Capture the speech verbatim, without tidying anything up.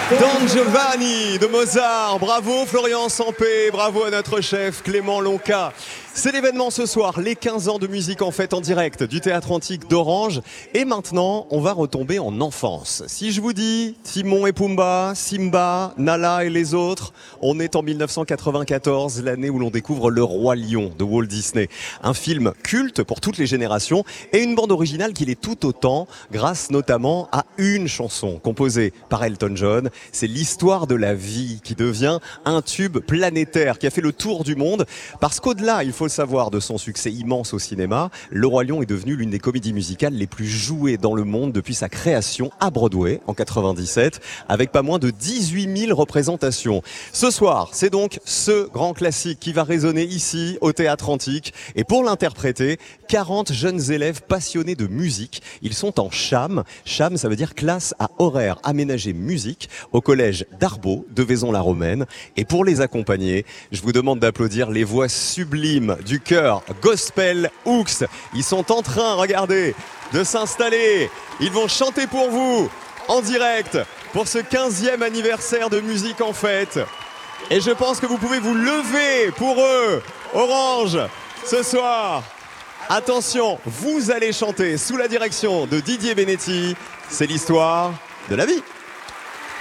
Don Giovanni de Mozart, bravo Florian Sampé, bravo à notre chef Clément Lonca. C'est l'événement ce soir, les quinze ans de musique en fête en direct du Théâtre Antique d'Orange. Et maintenant, on va retomber en enfance. Si je vous dis Timon et Pumba, Simba, Nala et les autres, on est en mille neuf cent quatre-vingt-quatorze, l'année où l'on découvre Le Roi Lion de Walt Disney. Un film culte pour toutes les générations et une bande originale qui l'est tout autant, grâce notamment à une chanson composée par Elton John. C'est l'histoire de la vie qui devient un tube planétaire qui a fait le tour du monde. Parce qu'au-delà, il faut le savoir, de son succès immense au cinéma, Le Roi Lion est devenu l'une des comédies musicales les plus jouées dans le monde depuis sa création à Broadway en quatre-vingt-dix-sept, avec pas moins de dix-huit mille représentations. Ce soir, c'est donc ce grand classique qui va résonner ici au Théâtre Antique. Et pour l'interpréter, quarante jeunes élèves passionnés de musique. Ils sont en CHAM. CHAM, ça veut dire classe à horaire aménagé musique, au collège d'Arbaud de Vaison-la-Romaine. Et pour les accompagner, je vous demande d'applaudir les voix sublimes du chœur Gospel Hooks. Ils sont en train, regardez, de s'installer. Ils vont chanter pour vous en direct pour ce quinzième anniversaire de Musique en Fête. Et je pense que vous pouvez vous lever pour eux, Orange, ce soir. Attention, vous allez chanter sous la direction de Didier Benetti. C'est l'histoire de la vie.